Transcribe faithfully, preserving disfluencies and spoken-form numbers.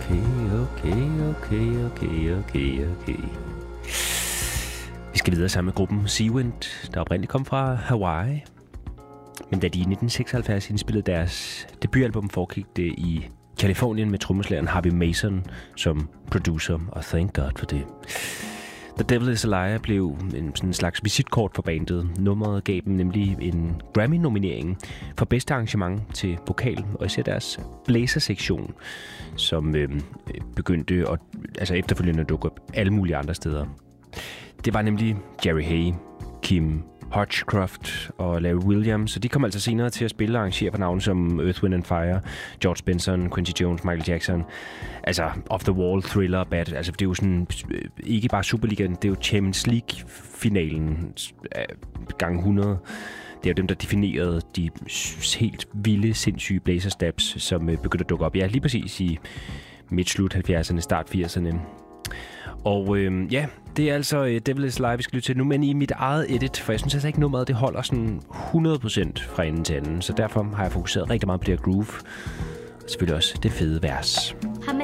okay, okay, okay, okay, okay, okay. Vi skal videre sammen med gruppen Seawind, der oprindeligt kom fra Hawaii. Men da de i nitten seksoghalvfjerds indspillede deres debutalbum, foregik det i Californien med trommeslageren Harvey Mason som producer, og thank God for det. The Devil is a Liar blev en sådan slags visitkort for bandet. Nummeret gav dem nemlig en Grammy-nominering for bedste arrangement til vokal, og især deres blæsersektion, som øh, begyndte at altså efterfølgende dukke op alle mulige andre steder. Det var nemlig Jerry Hay, Kim Hodgecroft og Larry Williams, så de kom altså senere til at spille og arrangere for navne som Earth, Wind and Fire, George Benson, Quincy Jones, Michael Jackson. Altså Off the Wall, Thriller, Bad. Altså det er jo sådan ikke bare Superligaen, det er jo Champions League-finalen gang hundrede. Det er jo dem, der definerede de helt vilde, sindssyge blæserstabs, som begyndte at dukke op. Ja, lige præcis i midt-slut halvfjerdserne, start firserne. Og øh, ja, det er altså uh, Devil is Live, vi skal lytte til nu, men i mit eget edit, for jeg synes altså ikke nummeret, det holder sådan hundrede procent fra enden til anden, så derfor har jeg fokuseret rigtig meget på det her groove, og selvfølgelig også det fede vers.